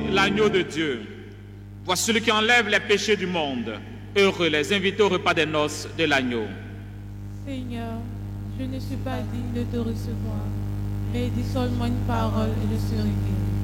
l'agneau de Dieu. Voici celui qui enlève les péchés du monde. Heureux les invités au repas des noces de l'agneau. Seigneur, je ne suis pas digne de te recevoir, mais dis seulement une parole et je serai guéri.